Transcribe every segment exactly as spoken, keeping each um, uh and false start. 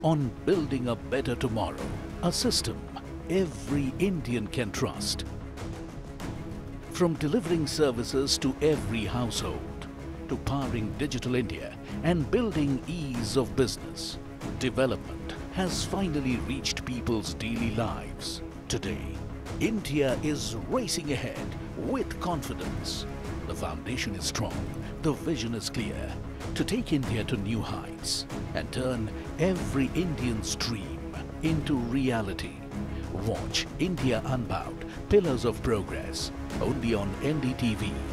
on building a better tomorrow, a system every Indian can trust. From delivering services to every household, to powering Digital India and building ease of business, development has finally reached people's daily lives. Today, India is racing ahead with confidence. The foundation is strong, the vision is clear, to take India to new heights and turn every Indian's dream into reality. Watch India Unbound, Pillars of Progress, only on N D T V.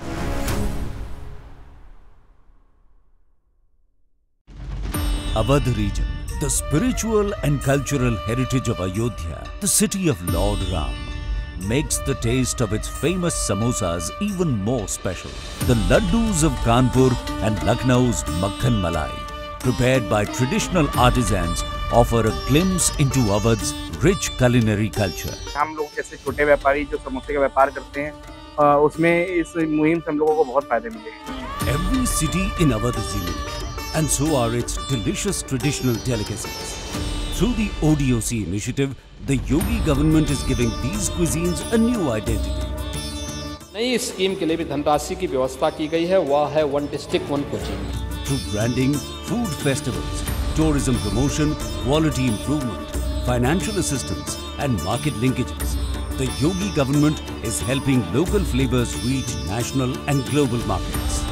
Awadh region, the spiritual and cultural heritage of Ayodhya, the city of Lord Ram, makes the taste of its famous samosas even more special. The laddus of Kanpur and Lucknow's Makhan Malai, prepared by traditional artisans, offer a glimpse into Awadh's rich culinary culture. हम लोग जैसे छोटे व्यापारी जो समोसे का व्यापार करते हैं, उसमें इस मुहिम से हम लोगों को बहुत फायदे मिलेंगे. Every city in Awadh is unique, and so are its delicious traditional delicacies. Through the O D O C initiative, the Yogi government is giving these cuisines a new identity. नई स्कीम के लिए भी धनराशि की व्यवस्था की गई है, वह है one district one cuisine. Through branding, food festivals, tourism promotion, quality improvement, financial assistance and market linkages, the Yogi government is helping local flavors reach national and global markets.